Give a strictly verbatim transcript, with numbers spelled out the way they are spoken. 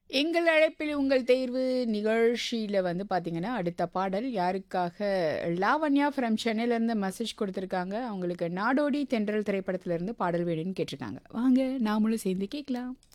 எங்கள் அழைப்பில் உங்கள் தேர்வு நிகழ்ச்சியில வந்து பார்த்தீங்கன்னா, அடுத்த பாடல் யாருக்காக லாவண்யா ஃப்ரம் சென்னையிலேருந்து மெசேஜ் குடுத்துருக்காங்க. அவங்களுக்கு நாடோடி தென்றல் திரைப்படத்திலேருந்து பாடல் வேணும்னு கேட்டிருக்காங்க. வாங்க நாமளும் சேர்ந்து கேட்கலாம்.